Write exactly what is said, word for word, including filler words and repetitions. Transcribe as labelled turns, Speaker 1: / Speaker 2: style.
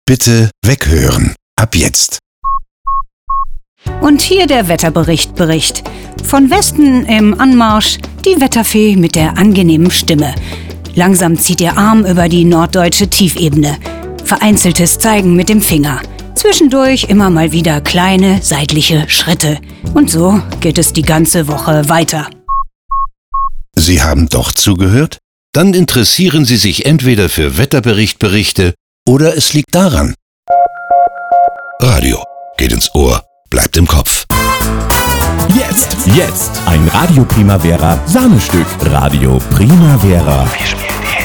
Speaker 1: Bitte weghören. Ab jetzt.
Speaker 2: Und hier der Wetterbericht Bericht. Von Westen im Anmarsch die Wetterfee mit der angenehmen Stimme. Langsam zieht ihr Arm über die norddeutsche Tiefebene. Vereinzeltes Zeigen mit dem Finger. Zwischendurch immer mal wieder kleine seitliche Schritte. Und so geht es die ganze Woche weiter.
Speaker 1: Sie haben doch zugehört? Dann interessieren Sie sich entweder für Wetterbericht-Berichte oder es liegt daran. Radio geht ins Ohr, bleibt im Kopf.
Speaker 3: Jetzt, jetzt ein Radio Primavera Sahnestück. Radio Primavera.
Speaker 4: Viel Spaß.